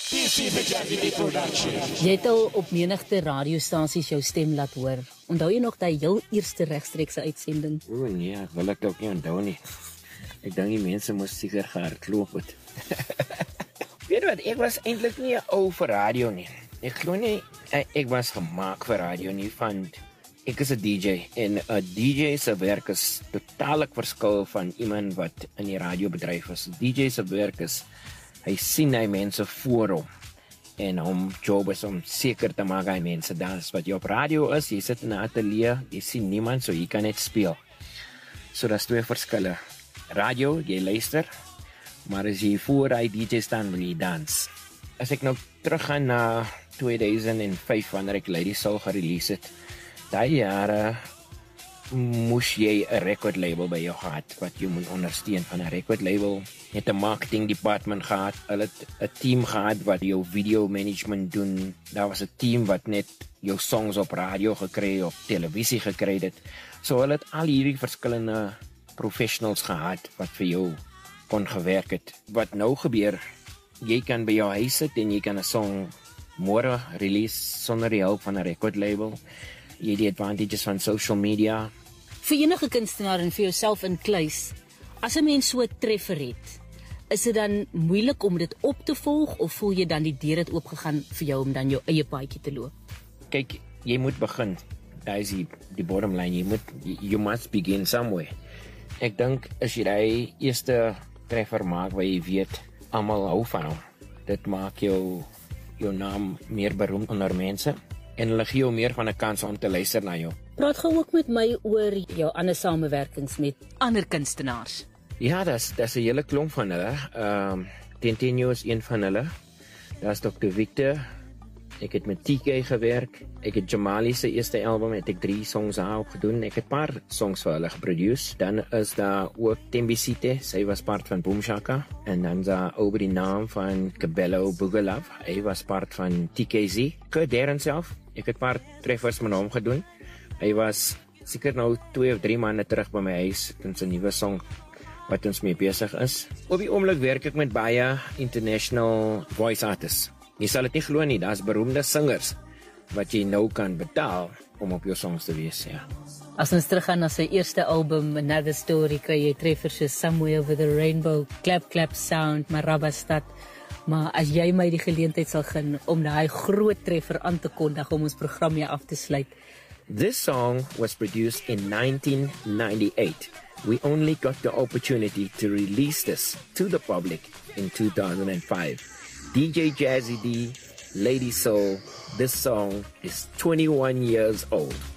DC vir Jazzy D Production. Jy het al op menigte radiostasies jou stem laat hoor. Onthou jy nog die heel eerste regstreekse uitsending? O nee, ek wil ek ook nie onthou nie. Ek dink die mense moes seker gehardloop het. Weet wat, ek was eintlik nie 'n ou vir radio nie. Ek glo nie ek was gemaak vir radio nie, want ek is 'n DJ en 'n DJ se werk is totaal verskil van iemand wat in die radiobedryf is. DJ se werk is hy sien hy mense voor hom en hom job is om seker te maak hy mense dans. Wat jy op radio is, jy sit in 'n ateljee, jy sien niemand, so jy kan net speel. So daar's twee verskille. Radio, jy luister, maar as jy voor hy DJ staan, wil jy dans. As ek nou teruggaan na 2005, wanneer ek Lady Soul gerelease het, daai jare moes jy 'n record label by jou gehad, wat jy moet ondersteun. Van 'n record label het 'n marketing department gehad, hulle het 'n team gehad wat jou video management doen, daar was 'n team wat net jou songs op radio gekry, op televisie gekry het. So hulle het al hierdie verskillende professionals gehad wat vir jou kon gewerk het. Wat nou gebeur, jy kan by jou huis sit en jy kan 'n song môre release sonder die hulp van 'n record label. Jy het die advantages van social media. Vir enige kunstenaar en vir jouself in kluis, as 'n mens so 'n treffer het, is dit dan moeilik om dit op te volg of voel jy dan die deur het oopgegaan vir jou om dan jou eie paadjie te loop? Kyk, jy moet begin. Daar is die bottom line. You must begin somewhere. Ek dink as jy die eerste treffer maak waar jy weet almal hou van hom, dit maak jou naam meer beroemd onder mense en hulle gee jou meer van 'n kans om te luister na jou. Praat gou ook met my oor jou ander samewerkings met ander kunstenaars. Ja, dis 'n hele klomp van hulle. Tintinho is een van hulle. Daar's Dr. Victor. Ek het met TK gewerk. Ek het Jamali se eerste album, het ek 3 songs daarop gedoen. Ek het 'n paar songs vir hulle geproduce. Dan is daar ook Tembisite, sy was part van Boom Shaka. En dan is daar oor die naam van Cabello Boogalove, hy was part van TKZ. Kurt Darren self, ek het 'n paar treffers met hom gedoen. Hy was seker nou 2 of 3 maande terug by my huis in sy nuwe song wat ons mee besig is. Op die oomblik werk ek met baie international voice artists. Jy sal dit nie glo nie, daar's beroemde singers wat jy nou kan betaal om op jou songs te wees, ja. As ons teruggaan na sy eerste album, Another Story, kry jy treffers soos Somewhere Over the Rainbow, Clap Clap Sound, Marabastad. Maar as jy my die geleentheid sal gun om daai groot treffer aan te kondig om ons program hier af te sluit. This song was produced in 1998. We only got the opportunity to release this to the public in 2005. DJ Jazzy D, Lady Soul, this song is 21 years old.